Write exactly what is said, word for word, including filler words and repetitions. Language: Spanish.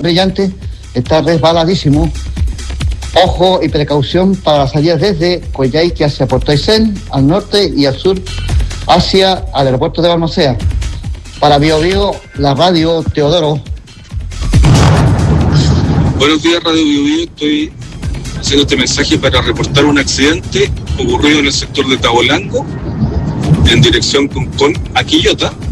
brillante está resbaladísimo. Ojo y precaución para la salida desde Coyhaique hacia Puerto Aysén, al norte y al sur hacia el aeropuerto de Balmaceda. Para Bio Bio, la radio Teodoro. Buenos días, Radio Bio Bio. Estoy haciendo este mensaje para reportar un accidente ocurrido en el sector de Tabolango, en dirección Concón a Quillota.